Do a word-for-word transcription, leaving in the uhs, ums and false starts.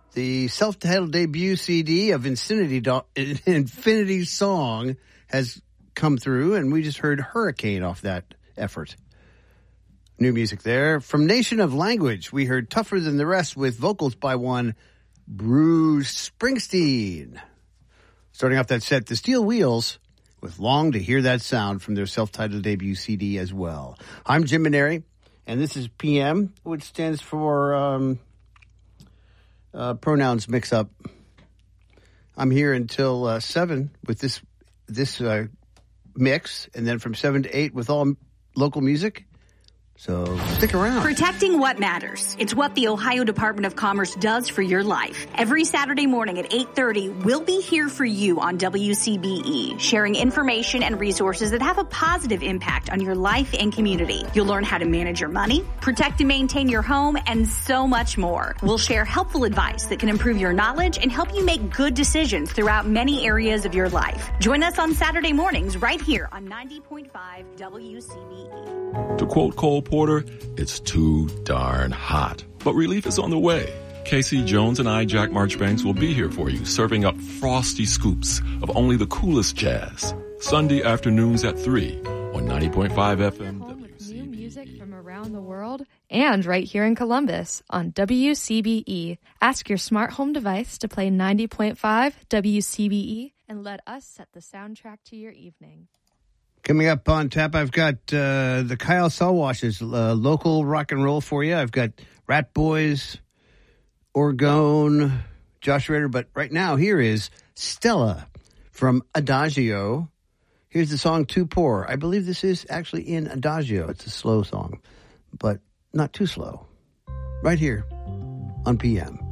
The self-titled debut C D of Infinity, Do- Infinity Song has come through, and we just heard Hurricane off that effort. New music there. From Nation of Language, we heard Tougher Than the Rest with vocals by one Bruce Springsteen. Starting off that set, the Steel Wheels with Long to Hear That Sound from their self-titled debut C D as well. I'm Jim Maneri, and this is P M, which stands for... Um, Uh, pronouns mix up. I'm here until uh, seven with this this uh, mix, and then from seven to eight with all local music. So stick around. Protecting what matters. It's what the Ohio Department of Commerce does for your life. Every Saturday morning at eight thirty, we'll be here for you on W C B E, sharing information and resources that have a positive impact on your life and community. You'll learn how to manage your money, protect and maintain your home, and so much more. We'll share helpful advice that can improve your knowledge and help you make good decisions throughout many areas of your life. Join us on Saturday mornings right here on ninety point five W C B E. To quote Cole Porter, it's too darn hot. But relief is on the way. Casey Jones and I, Jack Marchbanks, will be here for you, serving up frosty scoops of only the coolest jazz. Sunday afternoons at three on ninety point five F M. Home with new music from around the world and right here in Columbus on W C B E. Ask your smart home device to play ninety point five W C B E and let us set the soundtrack to your evening. Coming up on tap, I've got uh, the Kyle Selwash's uh, local rock and roll for you. I've got Rat Boys, Orgone, Josh Ritter. But right now, here is Stella from Adagio. Here's the song Too Poor. I believe this is actually in Adagio. It's a slow song, but not too slow. Right here on P M.